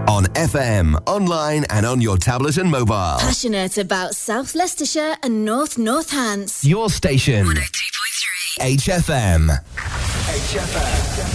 On FM, online and on your tablet and mobile. Passionate about South Leicestershire and North Northants. Your station. 102.3 HFM. HFM.